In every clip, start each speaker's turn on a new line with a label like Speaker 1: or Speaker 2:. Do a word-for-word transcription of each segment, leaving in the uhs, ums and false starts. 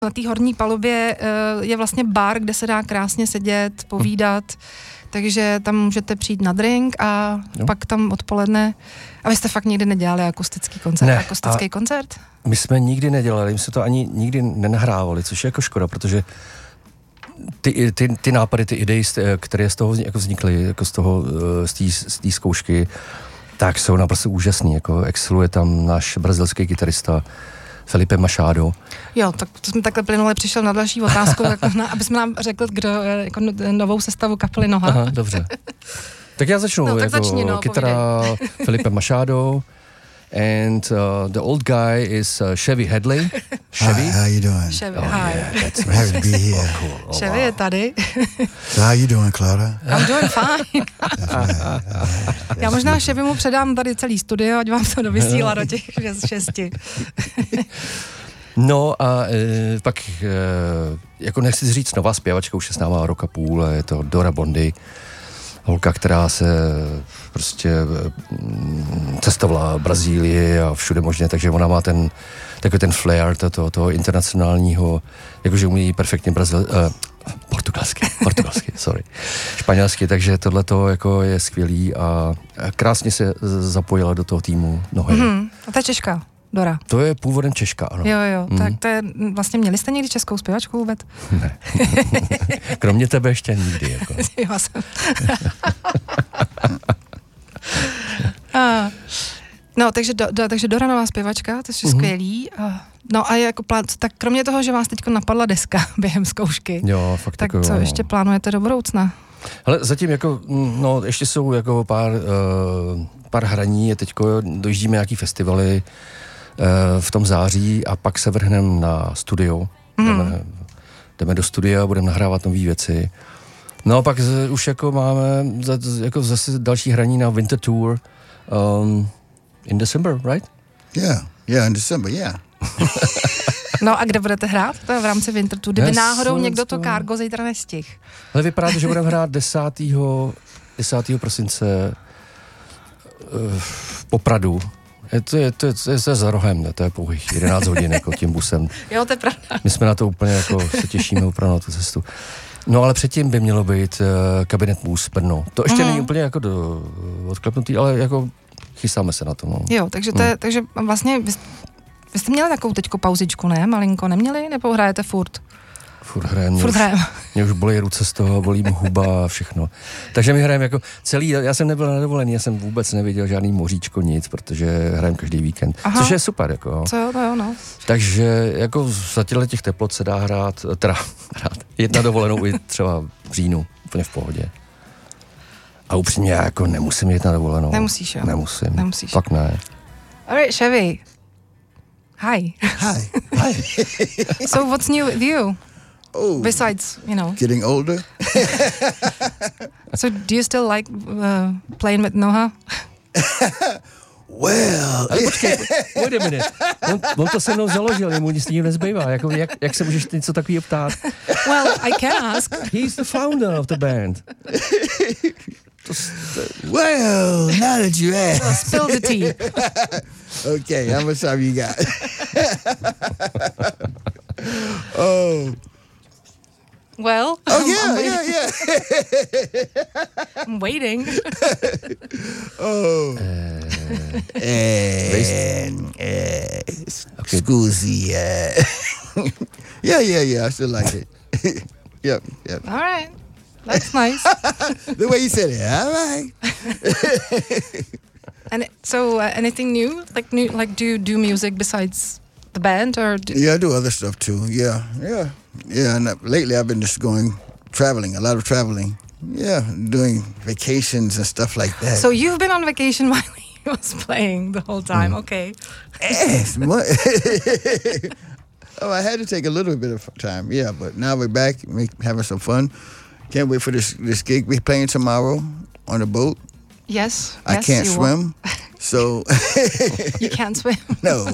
Speaker 1: Na té horní palubě uh, je vlastně bar, kde se dá krásně sedět, povídat, hmm. takže tam můžete přijít na drink a no. pak tam odpoledne. A vy jste fakt nikdy nedělali akustický koncert?
Speaker 2: Ne,
Speaker 1: akustický koncert?
Speaker 2: My jsme nikdy nedělali, my jsme to ani nikdy nenahrávali, což je jako škoda, protože ty, ty, ty nápady, ty idei, které z toho jako vznikly, jako z toho, z té zkoušky, tak jsou naprosto úžasný, jako exceluje tam náš brazilský kytarista Felipe Machado.
Speaker 1: Jo, tak to jsme takhle plynule přišel na další otázku, tak na, aby jsme nám řekl, kdo jako novou sestavu kapely Noha.
Speaker 2: Aha, dobře. Tak já začnu,
Speaker 1: no, tak
Speaker 2: jako
Speaker 1: začni, no,
Speaker 2: kytara Felipe Machado, and uh, the old guy is uh, Chevy Hadley. Chevy?
Speaker 3: Hi, how you doing?
Speaker 1: Chevy,
Speaker 2: oh,
Speaker 1: hi.
Speaker 2: Yeah, that's
Speaker 3: happy to be here.
Speaker 2: Oh, cool. Oh,
Speaker 1: Chevy
Speaker 2: wow.
Speaker 1: je tady.
Speaker 3: So how you doing, Clara?
Speaker 1: I'm doing fine. Já možná Chevymu předám tady celý studio, ať vám to dovysílá do těch šesti.
Speaker 2: No a e, pak, e, jako nechci říct nová zpěvačka, už je s náma rok a půl, je to Dora Bondi, holka, která se prostě cestovala v Brazílii a všude možně, takže ona má ten, takový ten flair toho, toho internacionálního, jakože umí perfektně brazil, uh, portugalsky, portugalsky, sorry, španělsky, takže tohleto jako je skvělý a krásně se zapojila do toho týmu Nohy.
Speaker 1: Mm, a to je Češka, Dora.
Speaker 2: To je původem Češka, ano.
Speaker 1: Jo, jo,
Speaker 2: mm.
Speaker 1: tak to je, vlastně měli jste někdy českou zpěvačku vůbec?
Speaker 2: Ne. Kromě tebe ještě nikdy, jako.
Speaker 1: Jo, jsem. a, no, takže, do, do, takže Dora nová zpěvačka, to je mm-hmm. skvělý. A, no a jako plán, tak kromě toho, že vás teď napadla deska během zkoušky,
Speaker 2: jo, fakt
Speaker 1: tak
Speaker 2: jako,
Speaker 1: co
Speaker 2: no.
Speaker 1: ještě plánujete do budoucna?
Speaker 2: Hele, zatím jako, no, ještě jsou jako pár, uh, pár hraní, je teďko, dojíždíme nějaký festivaly uh, v tom září a pak se vrhneme na studio. Mm. Jdeme, jdeme do studia, budeme nahrávat nové věci. No a pak z, už jako máme za, jako zase další hraní na Winter Tour um, in December, right?
Speaker 3: Yeah, yeah, in December, yeah.
Speaker 1: No a kde budete hrát? To je v rámci Winter Tour. Kdyby
Speaker 2: Yes,
Speaker 1: náhodou
Speaker 2: so
Speaker 1: někdo to
Speaker 2: to...
Speaker 1: Cargo zítra nestihl.
Speaker 2: Ale vypadá to, že budeme hrát desátého prosince uh, v Popradu. Je to, je, to, je, to je za rohem, ne? To je pouhých jedenáct hodin jako tím busem.
Speaker 1: Jo, to je pravda.
Speaker 2: My jsme na to úplně jako se těšíme opravdu na tu cestu. No ale předtím by mělo být uh, Kabinet Můz Brno. To ještě mm. není úplně jako do, odklepnutý, ale jako chystáme se na to. No.
Speaker 1: Jo, takže, to je,
Speaker 2: mm.
Speaker 1: takže vlastně vy, vy jste měli takovou teďko pauzičku, ne? Malinko, neměli? Nebo hrajete furt?
Speaker 2: Furt hrajeme.
Speaker 1: Furt hrajeme.
Speaker 2: Mě už bolí ruce z toho, bolí mu huba a všechno. Takže my hrajeme jako celý, já jsem nebyl na dovolený, já jsem vůbec neviděl žádný moříčko, nic, protože hrajeme každý víkend. Aha. Což je super, jako.
Speaker 1: Co jo, to jo, no.
Speaker 2: Takže jako za těchto těch teplot se dá hrát, teda hrát, jít na dovolenou i třeba v říjnu, úplně v pohodě. A upřímně já jako nemusím jít na dovolenou.
Speaker 1: Nemusíš, jo.
Speaker 2: Nemusím.
Speaker 1: Nemusíš.
Speaker 2: Fakt ne.
Speaker 1: Alright, Chevy. Hi.
Speaker 3: Hi. Hi.
Speaker 1: So what's new with you?
Speaker 3: Oh,
Speaker 1: besides, you know.
Speaker 3: Getting older.
Speaker 1: So do you still like uh, playing with Noha?
Speaker 3: Well,
Speaker 2: ale počkej, wait a minute. On, on to se mnou založil, jemu nic tím nezbývá. Jako, jak, jak se můžeš něco takového ptát?
Speaker 1: Well, I can ask.
Speaker 2: He's the founder of the band. To, to...
Speaker 3: Well, now that you ask.
Speaker 1: Spill the tea.
Speaker 3: Okay, how much time you got? Oh.
Speaker 1: Well.
Speaker 3: Oh yeah, yeah, yeah.
Speaker 1: I'm waiting.
Speaker 3: Oh.
Speaker 2: Uh,
Speaker 3: and, uh, Scoozy. Uh, yeah, yeah, yeah. I still like it. Yep, yep.
Speaker 1: All right. That's nice.
Speaker 3: The way you said it. All right.
Speaker 1: And so, uh, anything new? Like new? Like, do you do music besides the band, or? Do
Speaker 3: yeah, I do other stuff too. Yeah, yeah, yeah. And uh, lately, I've been just going traveling. A lot of traveling. Yeah, doing vacations and stuff like that.
Speaker 1: So you've been on vacation while he was playing the whole time. Mm. Okay.
Speaker 3: Yes. Oh, I had to take a little bit of time. Yeah, but now we're back, make, having some fun. Can't wait for this this gig. We're playing tomorrow on a boat.
Speaker 1: Yes.
Speaker 3: I
Speaker 1: yes,
Speaker 3: can't swim, so
Speaker 1: you can't swim.
Speaker 3: No.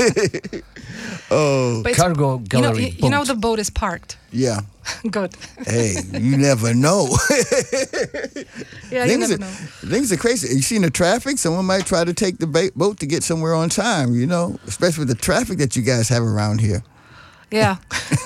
Speaker 3: Oh,
Speaker 2: Cargo
Speaker 1: you know,
Speaker 2: gallery.
Speaker 1: you, you know the boat is parked.
Speaker 3: Yeah.
Speaker 1: Good.
Speaker 3: Hey, you never know.
Speaker 1: Yeah,
Speaker 3: things
Speaker 1: you never
Speaker 3: are,
Speaker 1: know.
Speaker 3: Things are crazy. You seen the traffic? Someone might try to take the ba- boat to get somewhere on time. You know, especially with the traffic that you guys have around here.
Speaker 1: Yeah.